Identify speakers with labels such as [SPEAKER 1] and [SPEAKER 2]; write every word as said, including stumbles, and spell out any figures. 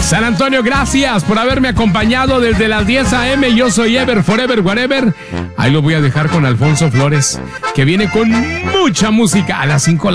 [SPEAKER 1] San Antonio, gracias por haberme acompañado desde las diez a eme. Yo soy Ever Forever Whatever. Ahí lo voy a dejar con Alfonso Flores, que viene con mucha música a las cinco.